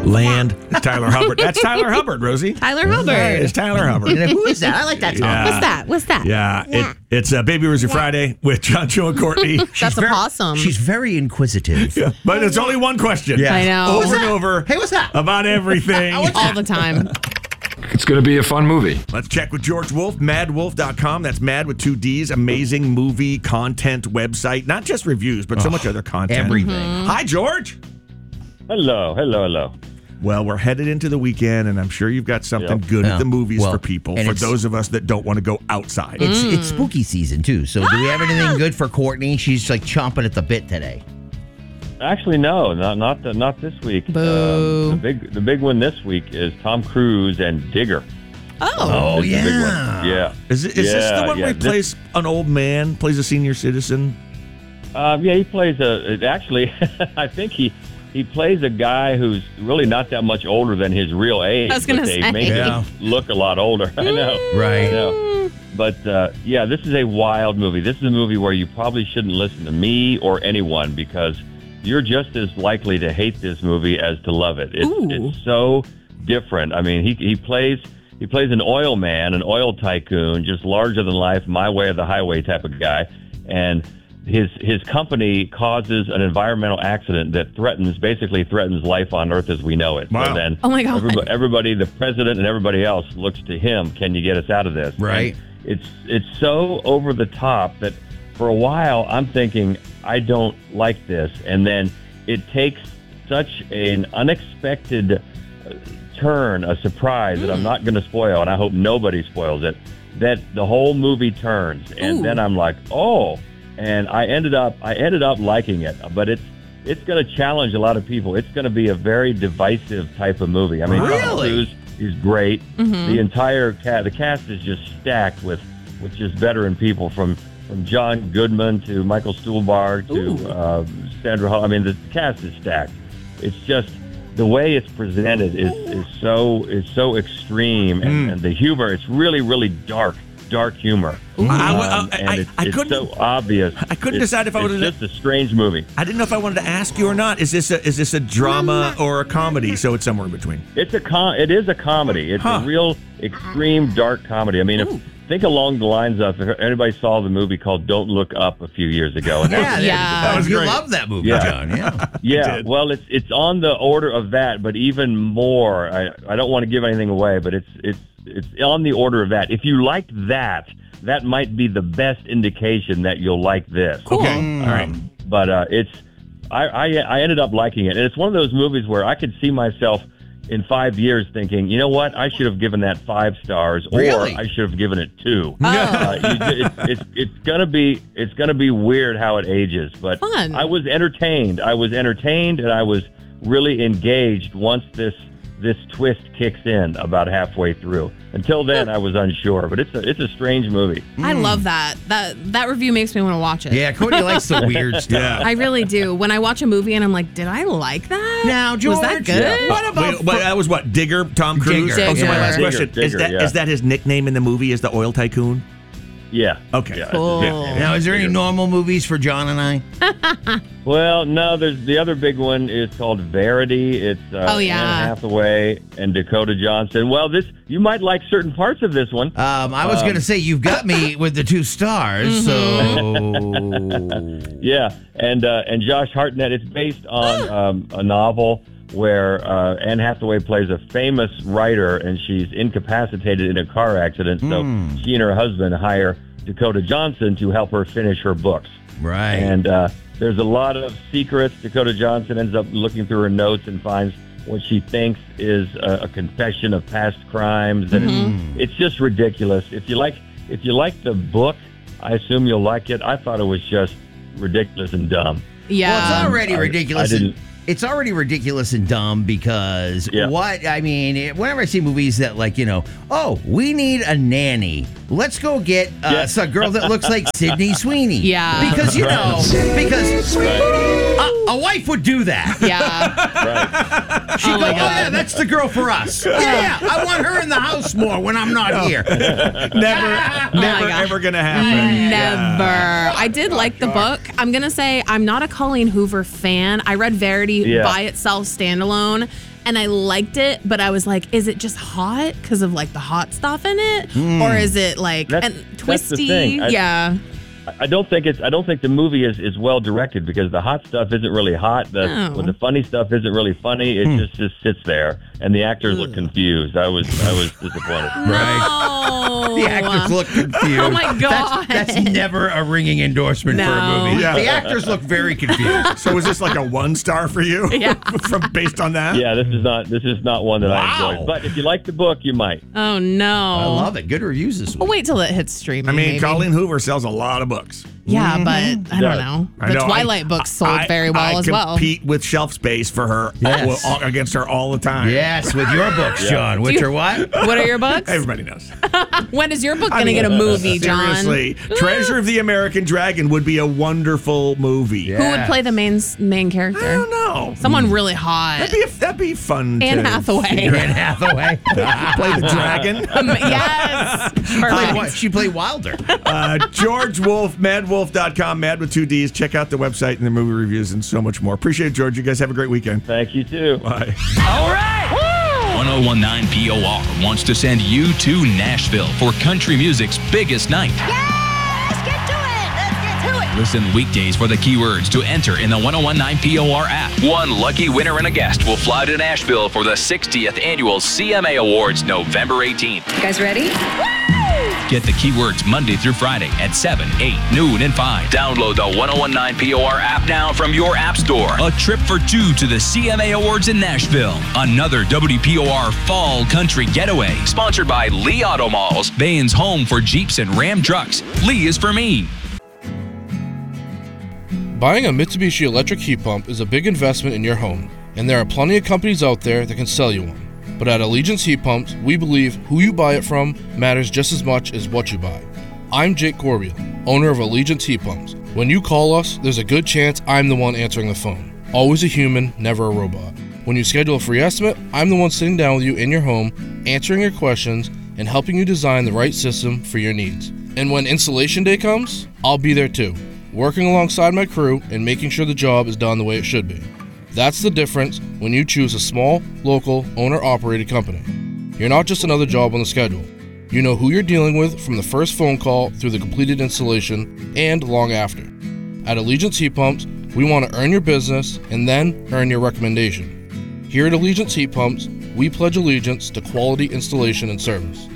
Land. It's Tyler Hubbard. That's Tyler Hubbard, Rosie. Tyler Hubbard. It's Tyler Hubbard. Who is that? I like that song. Yeah. What's that? Yeah, it's Baby Rosie Friday with John, Joe, and Courtney. That's a possum. She's very inquisitive. Yeah, but it's only one question. Yeah. I know. Over and over. Hey, what's that? About everything. All the time. It's going to be a fun movie. Let's check with George Wolf, madwolf.com. That's mad with 2 Ds. Amazing movie content website. Not just reviews, but so much other content. Everything. Hi, George. Hello. Well, we're headed into the weekend, and I'm sure you've got something good at the movies for people, and for it's- those of us that don't want to go outside. It's spooky season, too. So do we have anything good for Courtney? She's like chomping at the bit today. Actually, no, not this week. Boo. The big one this week is Tom Cruise and Digger. Oh, It's the big one. Yeah. Is this the one where he this- plays an old man, plays a senior citizen? He plays actually, I think he plays a guy who's really not that much older than his real age. I was gonna but they say. make him look a lot older. I know. Right. I know. But, this is a wild movie. This is a movie where you probably shouldn't listen to me or anyone because you're just as likely to hate this movie as to love it. It's so different. I mean, he plays an oil man, an oil tycoon, just larger than life, my way or the highway type of guy. And his company causes an environmental accident that basically threatens life on Earth as we know it. Wow. So then Oh my God. everybody, the president and everybody else looks to him. Can you get us out of this? Right. And it's so over the top that for a while I'm thinking I don't like this, and then it takes such an unexpected turn, a surprise that I'm not going to spoil, and I hope nobody spoils it, that the whole movie turns, and then I'm like, oh, and I ended up liking it, but it's going to challenge a lot of people. It's going to be a very divisive type of movie. I mean, Tom Cruise is great. The entire the cast is just stacked with just veteran people from John Goodman to Michael Stuhlbarg to Sandra Hall. I mean, the cast is stacked. It's just the way it's presented is so extreme, and the humor. It's really, really dark humor. I It's couldn't. so obvious. I couldn't decide if I wanted to. It's just a strange movie. I didn't know if I wanted to ask you or not. Is this a drama or a comedy? So it's somewhere in between. It is a comedy. It's a real extreme dark comedy. I mean, think along the lines of if anybody saw the movie called Don't Look Up a few years ago. And Yeah. was You great. love that movie, Yeah. John. Yeah. Yeah, well, it's on the order of that, but even more. I don't want to give anything away, but it's on the order of that. If you liked that might be the best indication that you'll like this. Cool. Okay. All right. But I ended up liking it, and it's one of those movies where I could see myself in 5 years thinking, you know what, I should have given that 5 stars, or Really? I should have given it 2. Oh. It's gonna be weird how it ages, but Fun. I was entertained, and I was really engaged once this twist kicks in about halfway through. Until then, I was unsure, but it's a strange movie. I love that. That review makes me want to watch it. Yeah, Courtney likes the weird stuff. Yeah. I really do. When I watch a movie and I'm like, did I like that? Now, George, was that good? what about... Wait, that was what? Digger? Tom Cruise? Digger. Oh, so my Yeah. last question. Digger, Is that his nickname in the movie? Is the oil tycoon? Yeah. Okay. Yeah, Cool. Now, is there any normal movies for John and I? Well, no, there's the other big one is called Verity. It's Oh, yeah. Anne Hathaway and Dakota Johnson. Well, you might like certain parts of this one. I was going to say, you've got me with the 2 stars, so... Yeah, and Josh Hartnett. It's based on a novel where Anne Hathaway plays a famous writer, and she's incapacitated in a car accident. So she and her husband hire Dakota Johnson to help her finish her books. Right. And there's a lot of secrets. Dakota Johnson ends up looking through her notes and finds what she thinks is a confession of past crimes, and it's just ridiculous. If you like the book, I assume you'll like it. I thought it was just ridiculous and dumb. Yeah. Well, it's already ridiculous. I didn't. It's already ridiculous and dumb because whenever I see movies that we need a nanny. Let's go get a girl that looks like Sydney Sweeney. Yeah. Because, a wife would do that. Yeah. She'd go, yeah, that's the girl for us. Yeah, I want her in the house more when I'm not here. Never ever gonna happen. Never. I did like the book. I'm going to say I'm not a Colleen Hoover fan. I read Verity Yeah. by itself, standalone. And I liked it, but I was like, is it just hot because of like the hot stuff in it? Or is it like That's twisty? the thing. Yeah. I don't think the movie is well directed because the hot stuff isn't really hot. The funny stuff isn't really funny. It just sits there, and the actors look confused. I was disappointed. Right. The actors look confused. Oh my God. That's never a ringing endorsement for a No. movie. Yeah. The actors look very confused. So is this like a 1-star for you? Yeah. Based on that? Yeah, this is not one that I enjoyed. But if you like the book, you might. Oh no. I love it. Good reviews this I'll week. wait till it hits streaming. I mean, maybe. Colleen Hoover sells a lot of books. Yeah, but I don't know. I The know, Twilight books sold very well as well. I compete with shelf space for her Yes. against her all the time. Yes, with your books, John. Which are what? What are your books? Everybody knows. When is your book going to get a movie, John? Seriously, Treasure of the American Dragon would be a wonderful movie. Yeah. Who would play the main character? I don't know. Someone really hot. That'd be fun. Anne to Hathaway. figure out. Anne Hathaway. Play the dragon. Yes. Perfect. She played Wilder. George Wolf, madwolf.com, mad with 2 Ds. Check out the website and the movie reviews and so much more. Appreciate it, George. You guys have a great weekend. Thank you too. Bye. All right! 1019 POR wants to send you to Nashville for country music's biggest night. Let's get to it. Let's get to it. Listen weekdays for the keywords to enter in the 1019 POR app. One lucky winner and a guest will fly to Nashville for the 60th annual CMA Awards November 18th. You guys ready? Get the keywords Monday through Friday at 7, 8, noon, and 5. Download the 1019 POR app now from your app store. A trip for two to the CMA Awards in Nashville. Another WPOR Fall Country Getaway. Sponsored by Lee Auto Malls, Bain's home for Jeeps and Ram trucks. Lee is for me. Buying a Mitsubishi electric heat pump is a big investment in your home, and there are plenty of companies out there that can sell you one. But at Allegiance Heat Pumps, we believe who you buy it from matters just as much as what you buy. I'm Jake Corbiel, owner of Allegiance Heat Pumps. When you call us, there's a good chance I'm the one answering the phone. Always a human, never a robot. When you schedule a free estimate, I'm the one sitting down with you in your home, answering your questions, and helping you design the right system for your needs. And when installation day comes, I'll be there too, working alongside my crew and making sure the job is done the way it should be. That's the difference when you choose a small, local, owner-operated company. You're not just another job on the schedule. You know who you're dealing with from the first phone call through the completed installation and long after. At Allegiance Heat Pumps, we want to earn your business and then earn your recommendation. Here at Allegiance Heat Pumps, we pledge allegiance to quality installation and service.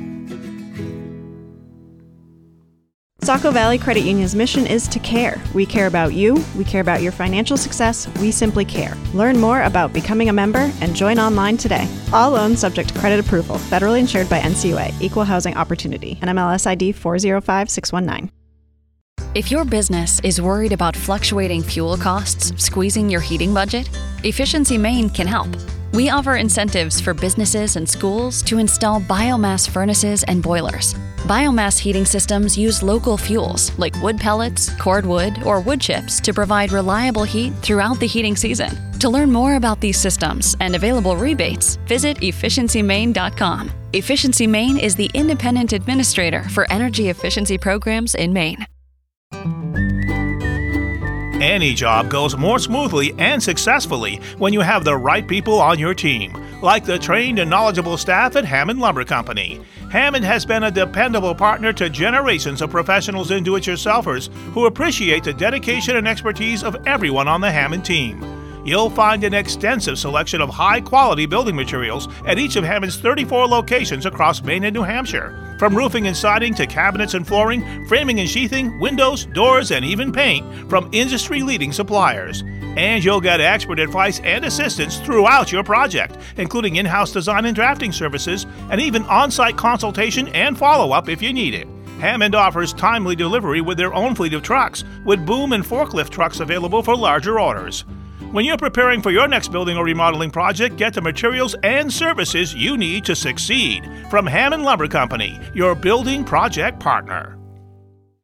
Saco Valley Credit Union's mission is to care. We care about you, we care about your financial success, we simply care. Learn more about becoming a member and join online today. All loans subject to credit approval, federally insured by NCUA, Equal Housing Opportunity, NMLS ID 405619. If your business is worried about fluctuating fuel costs squeezing your heating budget, Efficiency Maine can help. We offer incentives for businesses and schools to install biomass furnaces and boilers. Biomass heating systems use local fuels like wood pellets, cordwood, or wood chips to provide reliable heat throughout the heating season. To learn more about these systems and available rebates, visit efficiencymaine.com. Efficiency Maine is the independent administrator for energy efficiency programs in Maine. Any job goes more smoothly and successfully when you have the right people on your team, like the trained and knowledgeable staff at Hammond Lumber Company. Hammond has been a dependable partner to generations of professionals and do-it-yourselfers who appreciate the dedication and expertise of everyone on the Hammond team. You'll find an extensive selection of high-quality building materials at each of Hammond's 34 locations across Maine and New Hampshire. From roofing and siding to cabinets and flooring, framing and sheathing, windows, doors, and even paint from industry-leading suppliers. And you'll get expert advice and assistance throughout your project, including in-house design and drafting services, and even on-site consultation and follow-up if you need it. Hammond offers timely delivery with their own fleet of trucks, with boom and forklift trucks available for larger orders. When you're preparing for your next building or remodeling project, get the materials and services you need to succeed from Hammond Lumber Company, your building project partner.